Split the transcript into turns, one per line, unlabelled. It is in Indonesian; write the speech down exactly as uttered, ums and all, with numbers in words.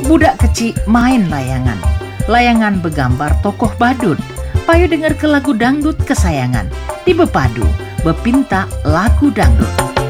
Budak kecil main layangan. Layangan begambar tokoh badut. Payo denger ke lagu dangdut kesayangan. Di bepadu, bepinta lagu dangdut.